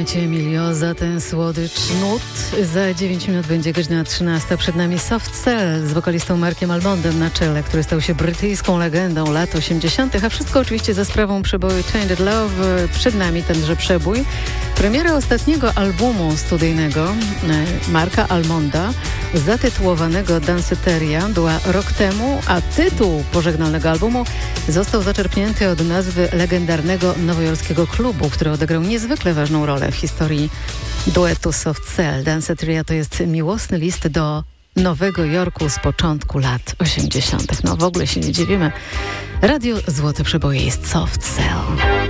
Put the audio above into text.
Dziękuję Ci, Emilio, za ten słodycz nut. Za 9 minut będzie godzina 13. Przed nami Soft Cell z wokalistą Markiem Almondem na czele, który stał się brytyjską legendą lat 80., a wszystko oczywiście za sprawą przeboju Tainted Love. Przed nami tenże przebój. Premiera ostatniego albumu studyjnego Marka Almonda, zatytułowanego Danceteria, była rok temu, a tytuł pożegnalnego albumu został zaczerpnięty od nazwy legendarnego nowojorskiego klubu, który odegrał niezwykle ważną rolę w historii duetu Soft Cell. Danceteria to jest miłosny list do Nowego Jorku z początku lat 80. No w ogóle się nie dziwimy. Radio Złote Przeboje jest Soft Cell.